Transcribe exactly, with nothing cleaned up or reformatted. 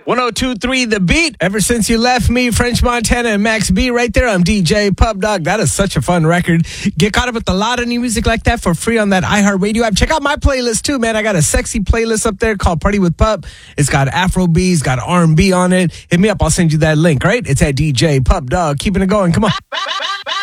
one oh two point three The Beat. Ever Since You Left Me, French Montana and Max B right there. I'm D J Pub Dog. That is such a fun record. Get caught up with a lot of new music like that for free on that iHeartRadio app. Check out my playlist too, man. I got a sexy playlist up there called Party with Pup. It's got Afrobeat, it's got R and B on it. Hit me up. I'll send you that link, right? It's at D J Pub Dog. Keeping it going. Come on.